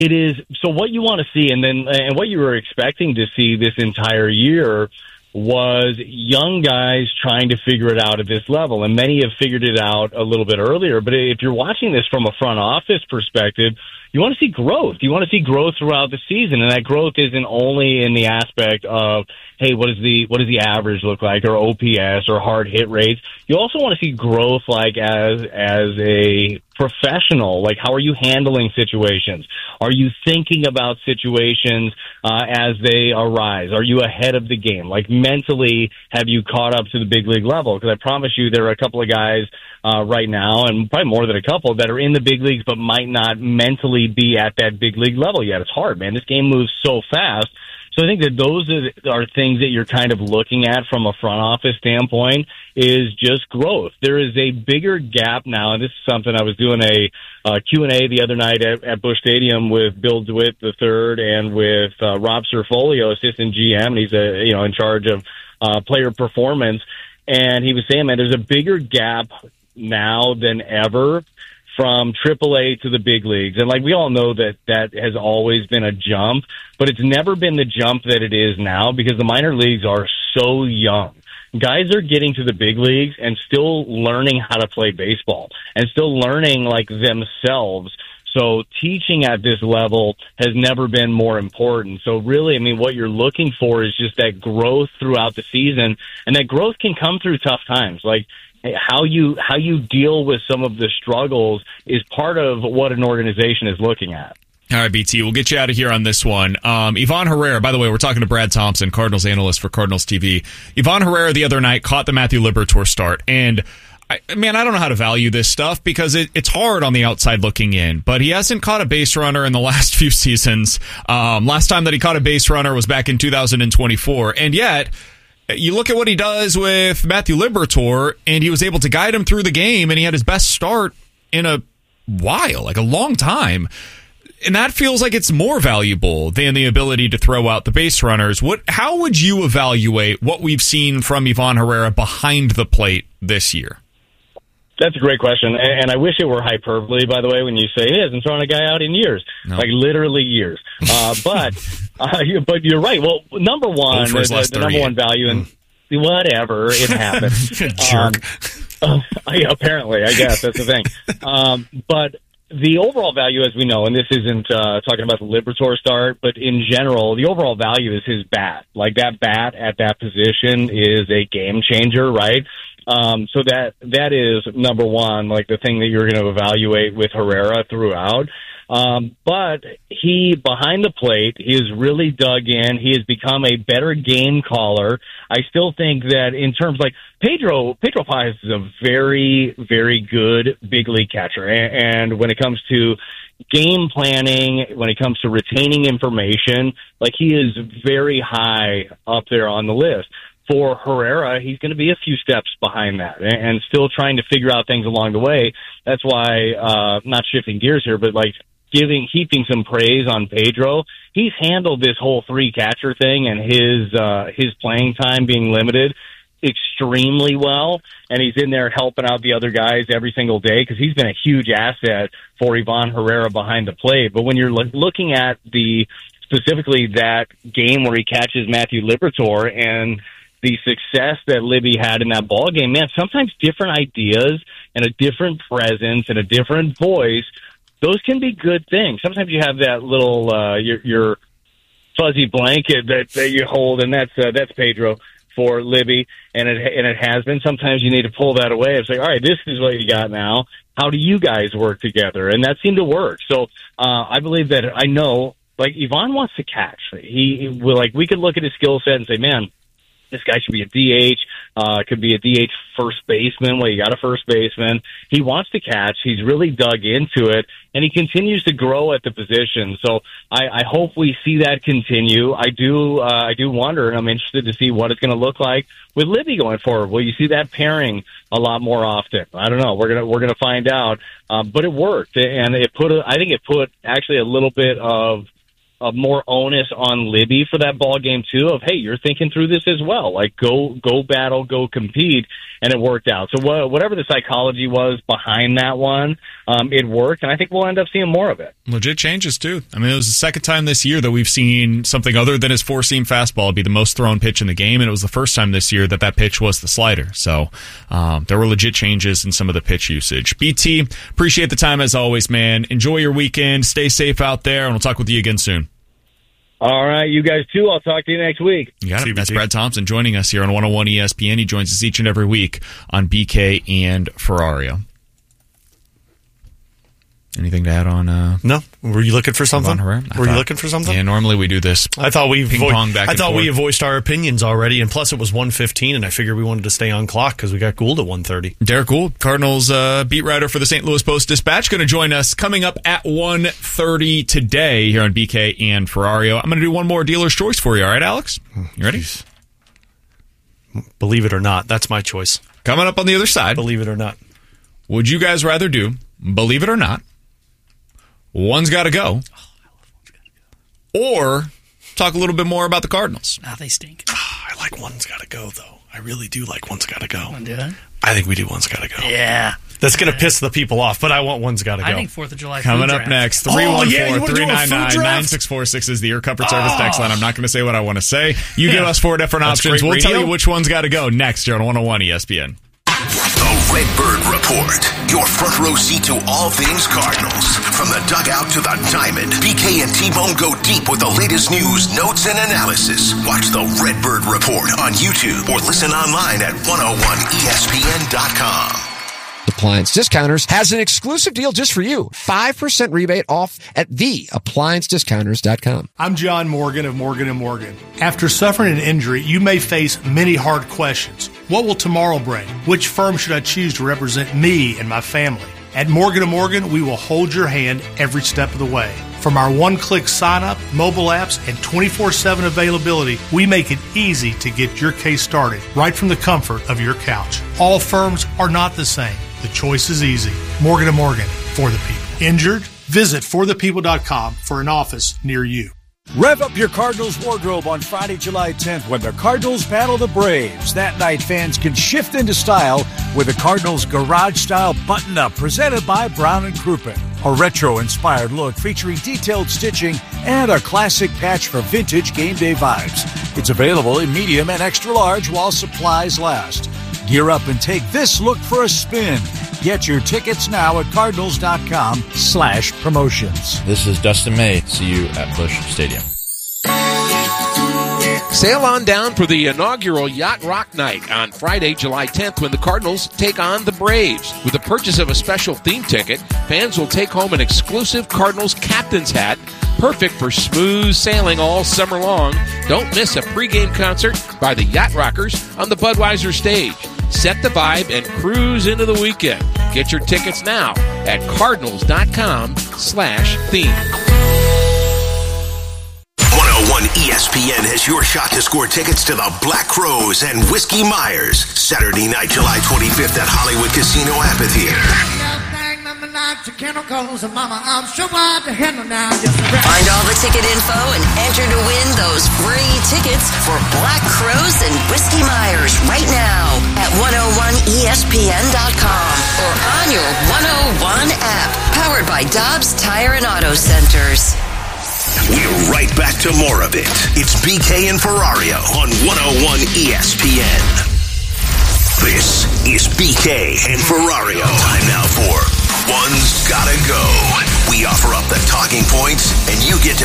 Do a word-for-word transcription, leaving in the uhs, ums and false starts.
It is. So what you want to see, and then and what you were expecting to see this entire year, was young guys trying to figure it out at this level. And many have figured it out a little bit earlier. But if you're watching this from a front office perspective, you want to see growth. You want to see growth throughout the season. And that growth isn't only in the aspect of, hey, what does the what does the average look like, or O P S, or hard hit rates. You also want to see growth like as as a professional. Like, how are you handling situations? Are you thinking about situations uh, as they arise? Are you ahead of the game? Like, mentally, have you caught up to the big league level? Because I promise you there are a couple of guys uh, right now, and probably more than a couple, that are in the big leagues but might not mentally be at that big league level yet. It's hard, man. This game moves so fast. So I think that those are, are things that you're kind of looking at from a front office standpoint, is just growth. There is a bigger gap now, and this is something I was doing a uh, Q and A the other night at, at Busch Stadium with Bill DeWitt the third and with uh, Rob Cerfolio, assistant G M, and he's a, you know in charge of uh, player performance. And he was saying, man, there's a bigger gap now than ever from triple A to the big leagues. And like we all know that that has always been a jump, but it's never been the jump that it is now because the minor leagues are so young. Guys are getting to the big leagues and still learning how to play baseball and still learning like themselves. So teaching at this level has never been more important. So really, I mean, what you're looking for is just that growth throughout the season, and that growth can come through tough times. Like, how you how you deal with some of the struggles is part of what an organization is looking at. All right, B T, we'll get you out of here on this one. Um, Ivan Herrera, by the way, we're talking to Brad Thompson, Cardinals analyst for Cardinals T V. Ivan Herrera the other night caught the Matthew Liberatore start, and I, man, I don't know how to value this stuff because it, it's hard on the outside looking in, but he hasn't caught a base runner in the last few seasons. Um, last time that he caught a base runner was back in two thousand twenty-four, and yet you look at what he does with Matthew Liberatore, and he was able to guide him through the game, and he had his best start in a while, like a long time. And that feels like it's more valuable than the ability to throw out the base runners. What? How would you evaluate what we've seen from Ivan Herrera behind the plate this year? That's a great question, and I wish it were hyperbole, by the way, when you say he hasn't thrown a guy out in years, no. like literally years. Uh, but uh, but you're right. Well, number one, the, the, the number one value, and mm. whatever, it happened. Jerk. Um, uh, yeah, apparently, I guess that's the thing. Um, but the overall value, as we know, and this isn't uh, talking about the Liberatore start, but in general, the overall value is his bat. Like, that bat at that position is a game changer, right? Um, so that that is number one, like the thing that you're going to evaluate with Herrera throughout. Um, but he, behind the plate, he has really dug in. He has become a better game caller. I still think that in terms like Pedro, Pedro Paz is a very, very good big league catcher. And, and when it comes to game planning, when it comes to retaining information, like he is very high up there on the list. For Herrera, he's going to be a few steps behind that and still trying to figure out things along the way. That's why, uh, not shifting gears here, but like giving, heaping some praise on Pedro. He's handled this whole three catcher thing and his, uh, his playing time being limited extremely well. And he's in there helping out the other guys every single day because he's been a huge asset for Ivan Herrera behind the plate. But when you're lo- looking at the, specifically that game where he catches Matthew Liberatore and the success that Libby had in that ball game, man, sometimes different ideas and a different presence and a different voice, those can be good things. Sometimes you have that little, uh, your, your fuzzy blanket that, that you hold, and that's, uh, that's Pedro for Libby, and it, and it has been. Sometimes you need to pull that away. It's like, all right, this is what you got now. How do you guys work together? And that seemed to work. So, uh, I believe that I know, like, Ivan wants to catch. He, he will, like, we could look at his skill set and say, man, this guy should be a D H, uh, could be a D H first baseman. Well, you got a first baseman. He wants to catch. He's really dug into it, and he continues to grow at the position. So I, I hope we see that continue. I do, uh, I do wonder, and I'm interested to see what it's going to look like with Libby going forward. Will you see that pairing a lot more often? I don't know. We're gonna, we're gonna find out. Um, but it worked, and it put, a, I think it put actually a little bit of, Uh, more onus on Libby for that ball game too of, hey, you're thinking through this as well. Like, go, go battle, go compete. and it worked out. So wh- whatever the psychology was behind that one, um, it worked, and I think we'll end up seeing more of it. Legit changes, too. I mean, it was the second time this year that we've seen something other than his four-seam fastball be the most thrown pitch in the game, and it was the first time this year that that pitch was the slider. So um, there were legit changes in some of the pitch usage. B T, appreciate the time as always, man. Enjoy your weekend. Stay safe out there, and we'll talk with you again soon. All right, you guys too. I'll talk to you next week. You got it. That's Brad Thompson joining us here on one oh one E S P N. He joins us each and every week on B K and Ferrario. Anything to add on? Uh, no. Were you looking for something? Were thought, you looking for something? Yeah, normally we do this. I thought we ping vo- pong back I and thought forth. we voiced our opinions already, and plus it was one fifteen, and I figured we wanted to stay on clock because we got Gould at one thirty. Derek Gould, Cardinals uh, beat writer for the Saint Louis Post-Dispatch, going to join us coming up at one thirty today here on B K and Ferrario. I'm going to do one more dealer's choice for you. All right, Alex? You ready? Jeez. Believe it or not, that's my choice. Coming up on the other side. Believe it or not. Would you guys rather do, believe it or not, One's Gotta Go, or talk a little bit more about the Cardinals? Ah, they stink. Oh, I like One's Gotta Go, though. I really do like One's Gotta Go. Want to do it? I think we do One's Gotta Go. Yeah. That's going to piss the people off, but I want One's Gotta Go. I think fourth of July Coming food up draft. next, three one four, three nine nine, nine six four six is the Air Comfort Service text line. I'm not going to say what I want to say. You Yeah. give us four different That's options. great We'll tell radio. you which one's got to go next here on one oh one E S P N. The Redbird Report, your front row seat to all things Cardinals. From the dugout to the diamond, B K and T-Bone go deep with the latest news, notes, and analysis. Watch the Redbird Report on YouTube or listen online at one oh one E S P N dot com. Appliance Discounters has an exclusive deal just for you. five percent rebate off at the appliance discounters dot com. I'm John Morgan of Morgan and Morgan. After suffering an injury, you may face many hard questions. What will tomorrow bring? Which firm should I choose to represent me and my family? At Morgan and Morgan, we will hold your hand every step of the way. From our one-click sign-up, mobile apps, and twenty-four seven availability, we make it easy to get your case started right from the comfort of your couch. All firms are not the same. The choice is easy. Morgan and Morgan, for the people. Injured? Visit for the people dot com for an office near you. Rev up your Cardinals wardrobe on Friday, July tenth when the Cardinals battle the Braves. That night, fans can shift into style with the Cardinals garage-style button-up presented by Brown and Crouppen. A retro-inspired look featuring detailed stitching and a classic patch for vintage game day vibes. It's available in medium and extra large while supplies last. Gear up and take this look for a spin. Get your tickets now at cardinals.com slash promotions. This is Dustin May. See you at Busch Stadium. Sail on down for the inaugural Yacht Rock Night on Friday, July tenth, when the Cardinals take on the Braves. With the purchase of a special theme ticket, fans will take home an exclusive Cardinals captain's hat, perfect for smooth sailing all summer long. Don't miss a pregame concert by the Yacht Rockers on the Budweiser stage. Set the vibe and cruise into the weekend. Get your tickets now at cardinals.com slash theme. one oh one E S P N has your shot to score tickets to the Black Crows and Whiskey Myers. Saturday night, July twenty-fifth at Hollywood Casino Amphitheater. Find all the ticket info and enter to win those free tickets for Black Crows and Whiskey Myers right now at one oh one E S P N dot com or on your one oh one app, powered by Dobbs Tire and Auto Centers. We're right back to more of it. It's B K and Ferrario on one oh one E S P N. This is B K and Ferrario. Time now for One's Gotta Go. We offer up the talking points, and you get